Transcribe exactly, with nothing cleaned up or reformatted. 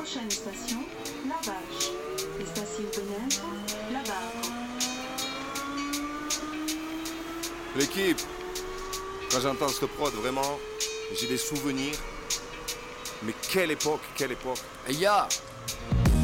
Prochaine station, Lavage. Station Benèvre, Lavage. L'équipe, quand j'entends ce prod, vraiment, j'ai des souvenirs. Mais quelle époque, quelle époque. Hey, ya!